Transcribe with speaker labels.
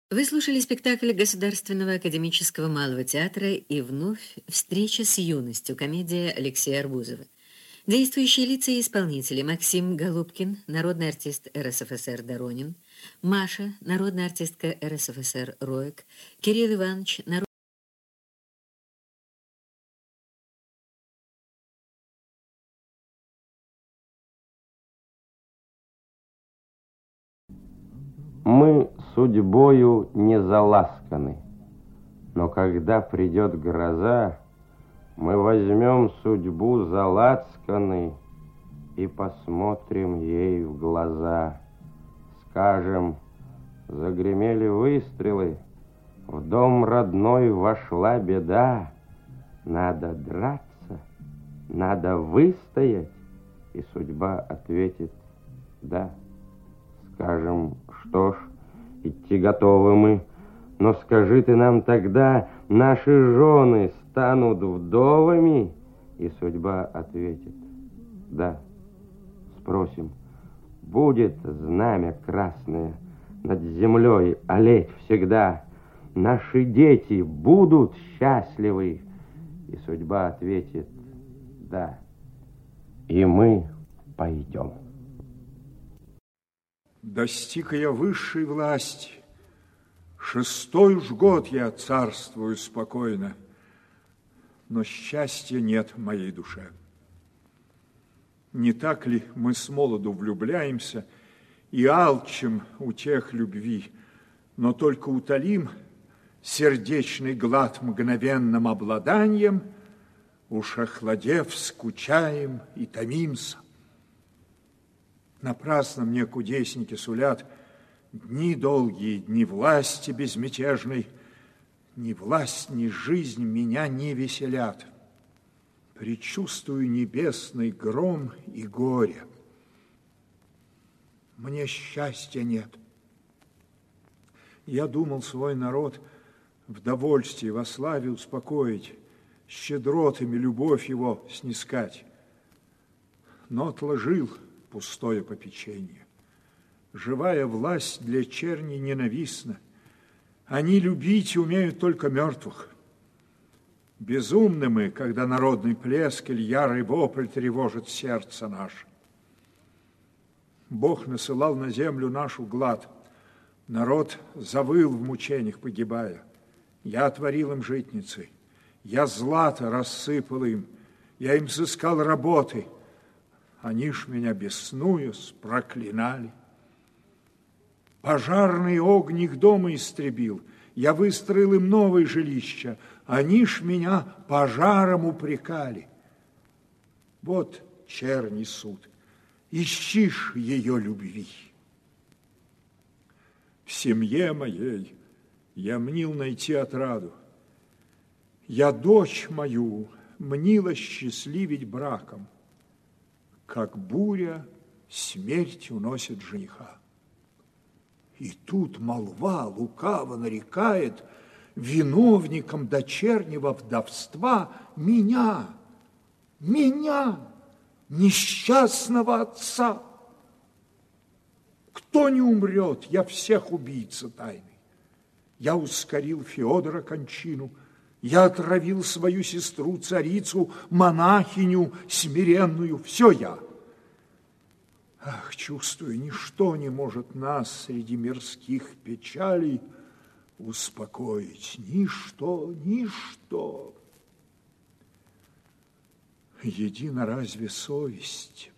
Speaker 1: Вы слушали спектакль Государственного академического малого театра и вновь «Встреча с юностью», комедия Алексея Арбузова. Действующие лица и исполнители: Максим Голубкин, народный артист РСФСР Доронин, Маша, народная артистка РСФСР Роек, Кирилл Иванович,
Speaker 2: Мы судьбою не заласканы, но когда придет гроза, мы возьмем судьбу за лацканы и посмотрим ей в глаза. Скажем: загремели выстрелы, в дом родной вошла беда. Надо драться, надо выстоять, и судьба ответит: да. Скажем: что ж, идти готовы мы, но скажи ты нам тогда, наши жены станут вдовами? И судьба ответит: да. Спросим: будет знамя красное над землей олеть всегда? Наши дети будут счастливы? И судьба ответит: да. И мы пойдем.
Speaker 3: Достиг я высшей власти. 6-й уж год я царствую спокойно, но счастья нет в моей душе. Не так ли мы с молоду влюбляемся и алчим утех любви, но только утолим сердечный глад мгновенным обладанием, уж охладев, скучаем и томимся. Напрасно мне кудесники сулят дни долгие, дни власти безмятежной. Ни власть, ни жизнь меня не веселят. Предчувствую небесный гром и горе. Мне счастья нет. Я думал свой народ в довольстве, во славе успокоить, щедротами любовь его снискать, но отложил пустое попечение. Живая власть для черни ненавистна. Они любить умеют только мертвых. Безумны мы, когда народный плеск или ярый вопль тревожит сердце наше. Бог насылал на землю нашу глад. Народ завыл в мучениях, погибая. Я отворил им житницы. Я злато рассыпал им. Я им сыскал работы. Они ж меня беснуясь проклинали. Пожарный огник дома истребил. Я выстроил им новое жилище. Они ж меня пожаром упрекали. Вот черный суд. Ищишь ее любви. В семье моей я мнил найти отраду. Я дочь мою мнила счастливить браком. Как буря смерть уносит жениха. И тут молва лукаво нарекает виновником дочернего вдовства меня, несчастного отца. Кто не умрет, я всех убийца тайный. Я ускорил Феодора кончину, я отравил свою сестру, царицу, монахиню смиренную. Все я. Ах, чувствую, ничто не может нас среди мирских печалей успокоить. Ничто, ничто. Едина разве совесть?